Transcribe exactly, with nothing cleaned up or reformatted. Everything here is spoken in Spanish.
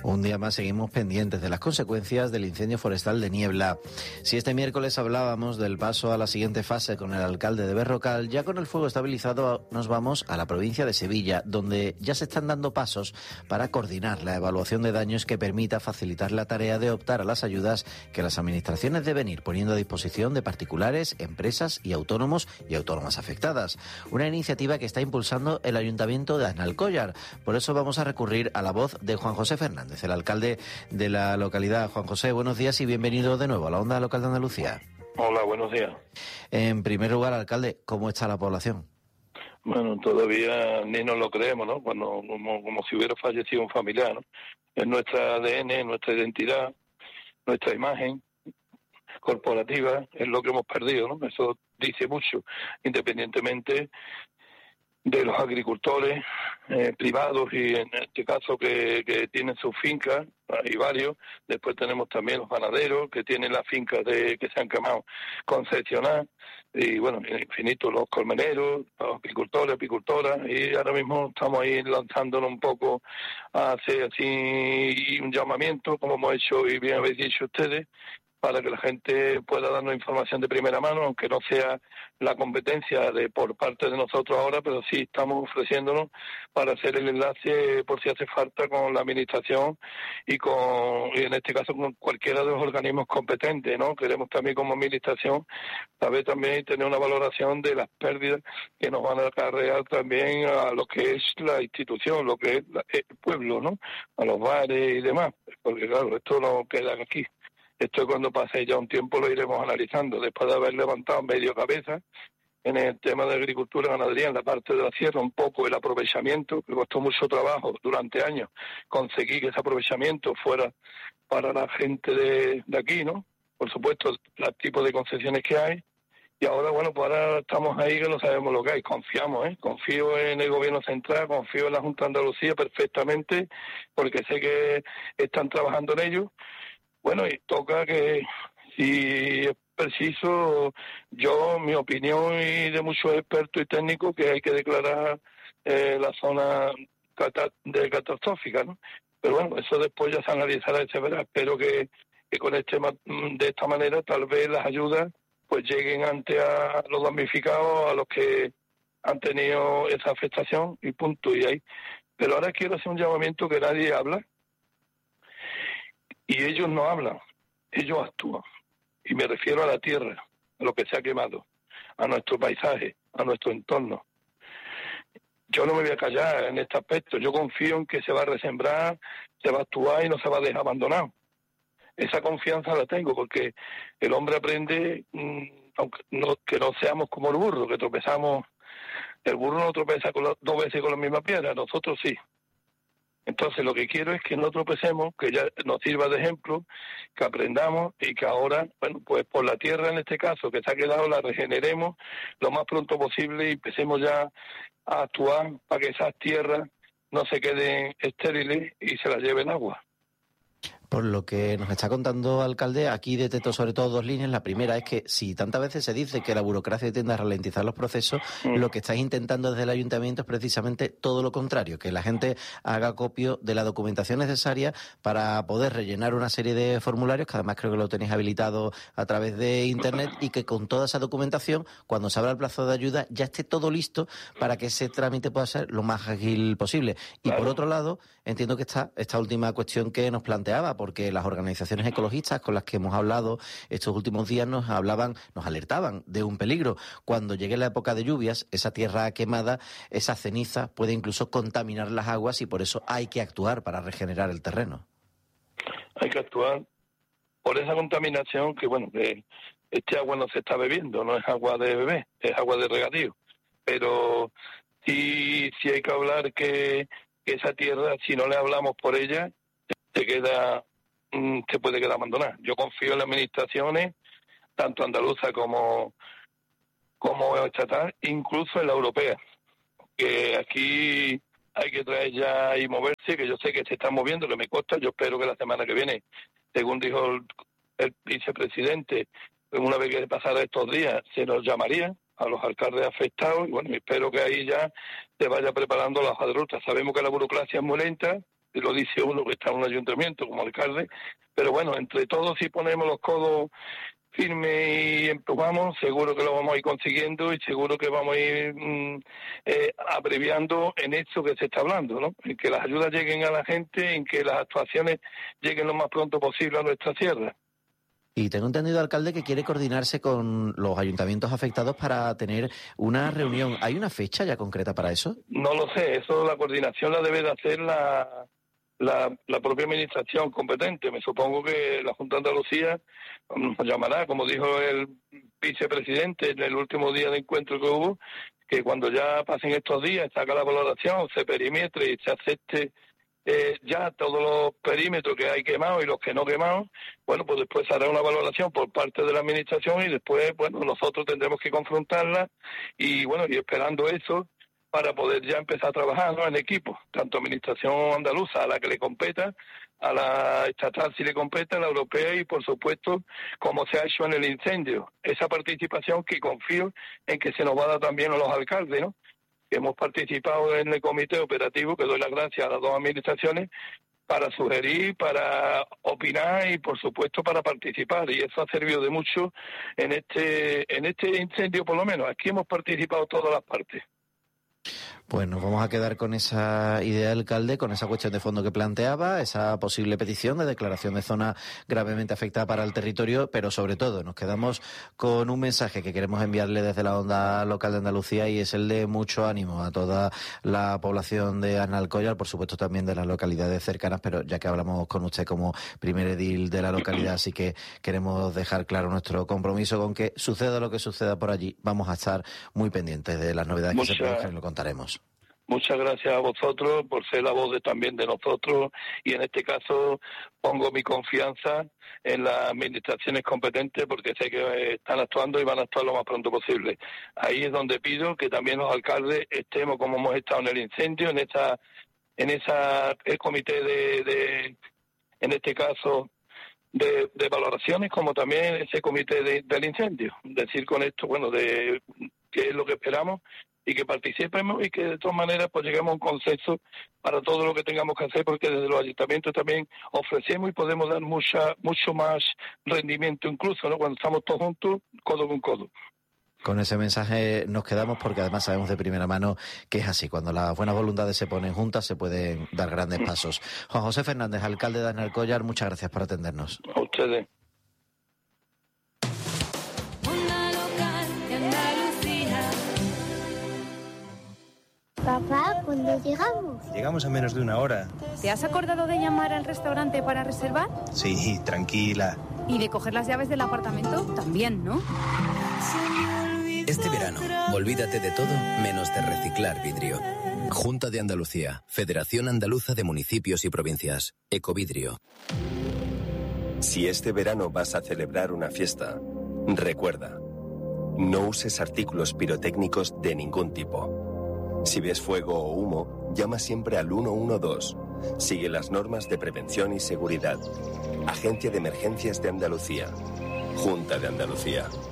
Un día más seguimos pendientes de las consecuencias del incendio forestal de Niebla. Si este miércoles hablábamos del paso a la siguiente fase con el alcalde de Berrocal, ya con el fuego estabilizado nos vamos a la provincia de Sevilla, donde ya se están dando pasos para coordinar la evaluación de daños que permita facilitar la tarea de optar a las ayudas que las administraciones deben ir poniendo a disposición de particulares, empresas y autónomos y autónomas afectadas. Una iniciativa que está impulsando el Ayuntamiento de Aznalcóllar. Por eso vamos a recurrir a la voz de Juan José Fernández, el alcalde de la localidad. Juan José, buenos días y bienvenido de nuevo a la Onda Local de Andalucía. Hola, buenos días. En primer lugar, alcalde, ¿cómo está la población? Bueno, todavía ni nos lo creemos, ¿no? Cuando como, como si hubiera fallecido un familiar, ¿no? Es nuestra A D N, nuestra identidad, nuestra imagen corporativa, es lo que hemos perdido, ¿no? Eso dice mucho, independientemente de los agricultores eh, privados y en este caso que, que tienen sus fincas, hay varios. Después tenemos también los ganaderos que tienen las fincas de que se han quemado concesionadas, y bueno, infinitos los colmeneros, los apicultores, apicultoras, y ahora mismo estamos ahí lanzándonos un poco a hacer así un llamamiento, como hemos hecho y bien habéis dicho ustedes, para que la gente pueda darnos información de primera mano, aunque no sea la competencia de por parte de nosotros ahora, pero sí estamos ofreciéndonos para hacer el enlace por si hace falta con la administración y con, y en este caso con cualquiera de los organismos competentes, ¿no? Queremos también como administración saber también tener una valoración de las pérdidas que nos van a acarrear también a lo que es la institución, lo que es el pueblo, ¿no? A los bares y demás, porque claro, esto no queda aquí. Esto cuando pase ya un tiempo lo iremos analizando, después de haber levantado medio cabeza en el tema de agricultura y ganadería, en la parte de la sierra, un poco el aprovechamiento, que costó mucho trabajo durante años conseguir que ese aprovechamiento fuera para la gente de, de aquí, ¿no? Por supuesto, los tipos de concesiones que hay. Y ahora, bueno, pues ahora estamos ahí que no sabemos lo que hay. Confiamos, ¿eh? Confío en el gobierno central, confío en la Junta de Andalucía perfectamente, porque sé que están trabajando en ello. Bueno, y toca que, si es preciso, yo, mi opinión y de muchos expertos y técnicos, que hay que declarar eh, la zona cata- de catastrófica, ¿no? Pero bueno, eso después ya se analizará y se verá. Espero que, que con este de esta manera tal vez las ayudas pues lleguen ante a los damnificados, a los que han tenido esa afectación y punto, y ahí. Pero ahora quiero hacer un llamamiento que nadie habla. Y ellos no hablan, ellos actúan. Y me refiero a la tierra, a lo que se ha quemado, a nuestro paisaje, a nuestro entorno. Yo no me voy a callar en este aspecto. Yo confío en que se va a resembrar, se va a actuar y no se va a dejar abandonado. Esa confianza la tengo porque el hombre aprende, mmm, aunque no, que no seamos como el burro, que tropezamos. El burro no tropeza con la, dos veces con la misma piedra, nosotros sí. Entonces lo que quiero es que no tropecemos, que ya nos sirva de ejemplo, que aprendamos y que ahora, bueno, pues por la tierra en este caso que se ha quedado, la regeneremos lo más pronto posible y empecemos ya a actuar para que esas tierras no se queden estériles y se las lleven agua. Por lo que nos está contando, alcalde, aquí detecto sobre todo dos líneas. La primera es que si tantas veces se dice que la burocracia tiende a ralentizar los procesos, mm. lo que estáis intentando desde el ayuntamiento es precisamente todo lo contrario, que la gente haga acopio de la documentación necesaria para poder rellenar una serie de formularios, que además creo que lo tenéis habilitado a través de internet, y que con toda esa documentación, cuando se abra el plazo de ayuda, ya esté todo listo para que ese trámite pueda ser lo más ágil posible. Y claro, por otro lado, entiendo que está esta última cuestión que nos planteaba, porque las organizaciones ecologistas con las que hemos hablado estos últimos días nos hablaban, nos alertaban de un peligro. Cuando llegue la época de lluvias, esa tierra quemada, esa ceniza puede incluso contaminar las aguas y por eso hay que actuar para regenerar el terreno. Hay que actuar por esa contaminación que, bueno, que este agua no se está bebiendo, no es agua de beber, es agua de regadío. Pero sí, sí hay que hablar que, que esa tierra, si no le hablamos por ella, se queda... se puede quedar abandonada. Yo confío en las administraciones, tanto andaluza como, como estatal, incluso en la europea, que aquí hay que traer ya y moverse, que yo sé que se están moviendo, que me consta. Yo espero que la semana que viene, según dijo el, el vicepresidente, una vez que pasara estos días, se nos llamaría a los alcaldes afectados, y bueno, espero que ahí ya se vaya preparando la hoja de ruta. Sabemos que la burocracia es muy lenta, lo dice uno que está en un ayuntamiento como alcalde, pero bueno, entre todos si ponemos los codos firme y empujamos, seguro que lo vamos a ir consiguiendo y seguro que vamos a ir mm, eh, abreviando en esto que se está hablando, ¿no? En que las ayudas lleguen a la gente, en que las actuaciones lleguen lo más pronto posible a nuestra sierra. Y tengo entendido, alcalde, que quiere coordinarse con los ayuntamientos afectados para tener una reunión. ¿Hay una fecha ya concreta para eso? No lo sé, eso la coordinación la debe de hacer la... La, la propia administración competente. Me supongo que la Junta de Andalucía nos llamará, como dijo el vicepresidente en el último día de encuentro que hubo, que cuando ya pasen estos días, saca la valoración, se perimetre y se acepte eh, ya todos los perímetros que hay quemados y los que no quemados, bueno, pues después se hará una valoración por parte de la administración y después, bueno, nosotros tendremos que confrontarla y, bueno, y esperando eso, para poder ya empezar a trabajar, ¿no?, en equipo, tanto administración andaluza, a la que le competa, a la estatal si le compete, a la europea y, por supuesto, como se ha hecho en el incendio. Esa participación que confío en que se nos va a dar también a los alcaldes, ¿no?, que hemos participado en el comité operativo, que doy las gracias a las dos administraciones, para sugerir, para opinar y, por supuesto, para participar. Y eso ha servido de mucho en este, en este incendio, por lo menos. Aquí hemos participado todas las partes. Pues nos vamos a quedar con esa idea, alcalde, con esa cuestión de fondo que planteaba, esa posible petición de declaración de zona gravemente afectada para el territorio, pero sobre todo nos quedamos con un mensaje que queremos enviarle desde la onda local de Andalucía y es el de mucho ánimo a toda la población de Arnalcollar, por supuesto también de las localidades cercanas, pero ya que hablamos con usted como primer edil de la localidad, así que queremos dejar claro nuestro compromiso con que suceda lo que suceda por allí, vamos a estar muy pendientes de las novedades Mucha... que se produzcan y lo contaremos. Muchas gracias a vosotros por ser la voz de, también de nosotros y en este caso pongo mi confianza en las administraciones competentes porque sé que están actuando y van a actuar lo más pronto posible. Ahí es donde pido que también los alcaldes estemos como hemos estado en el incendio, en esa, en esa el comité de, de en este caso de, de valoraciones, como también ese comité de, del incendio. Decir con esto, bueno, de qué es lo que esperamos y que participemos y que de todas maneras pues lleguemos a un consenso para todo lo que tengamos que hacer, porque desde los ayuntamientos también ofrecemos y podemos dar mucha mucho más rendimiento incluso, ¿no?, cuando estamos todos juntos, codo con codo. Con ese mensaje nos quedamos porque además sabemos de primera mano que es así. Cuando las buenas voluntades se ponen juntas se pueden dar grandes pasos. Juan José Fernández, alcalde de Arnalcollar, muchas gracias por atendernos. A ustedes. Papá, ¿cuándo llegamos? Llegamos a menos de una hora. ¿Te has acordado de llamar al restaurante para reservar? Sí, tranquila. ¿Y de coger las llaves del apartamento? También, ¿no? Este verano, olvídate de todo menos de reciclar vidrio. Junta de Andalucía, Federación Andaluza de Municipios y Provincias, Ecovidrio. Si este verano vas a celebrar una fiesta, recuerda, no uses artículos pirotécnicos de ningún tipo. Si ves fuego o humo, llama siempre al uno uno dos. Sigue las normas de prevención y seguridad. Agencia de Emergencias de Andalucía. Junta de Andalucía.